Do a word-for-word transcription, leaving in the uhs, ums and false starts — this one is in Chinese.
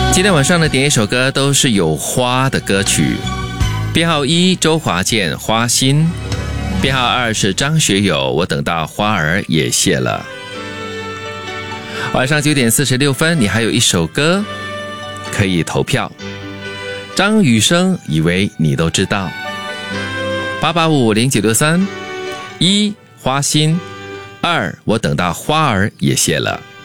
今天晚上的点一首歌都是有花的歌曲，编号一周华健花心，编号二是张学友我等到花儿也谢了。晚上九点四十六分，你还有一首歌可以投票。张雨生以为你都知道，八八五零九六三，一花心，二我等到花儿也谢了。